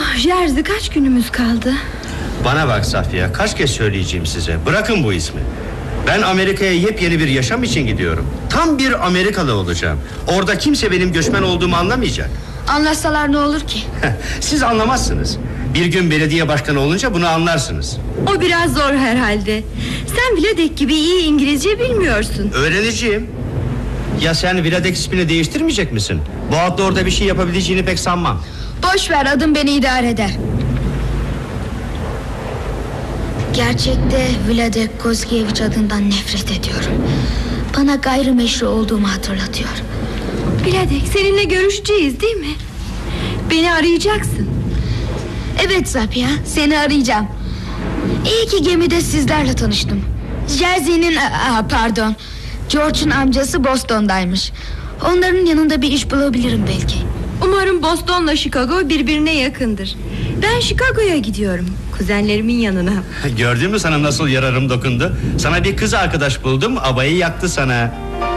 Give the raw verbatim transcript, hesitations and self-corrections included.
Oh, Jersey, kaç günümüz kaldı? Bana bak Safiye, kaç kez söyleyeceğim size, bırakın bu ismi. Ben Amerika'ya yepyeni bir yaşam için gidiyorum. Tam bir Amerikalı olacağım. Orada kimse benim göçmen olduğumu anlamayacak. Anlasalar ne olur ki? Siz anlamazsınız. Bir gün belediye başkanı olunca bunu anlarsınız. O biraz zor herhalde. Sen Vladek gibi iyi İngilizce bilmiyorsun. Öğreneceğim. Ya sen Vladek ismini değiştirmeyecek misin? Bu adla orada bir şey yapabileceğini pek sanmam. Boş ver, adım beni idare eder. Gerçekte Vladek Kozkievich adından nefret ediyorum. Bana gayrimeşru olduğumu hatırlatıyor. Vladek, seninle görüşeceğiz değil mi? Beni arayacaksın. Evet Zapia, seni arayacağım. İyi ki gemide sizlerle tanıştım. Jersey'nin, aa, pardon, George'un amcası Boston'daymış. Onların yanında bir iş bulabilirim belki. Umarım Boston'la Chicago birbirine yakındır. Ben Chicago'ya gidiyorum, kuzenlerimin yanına. Gördün mü sana nasıl yararım dokundu? Sana bir kız arkadaş buldum, abayı yaktı sana.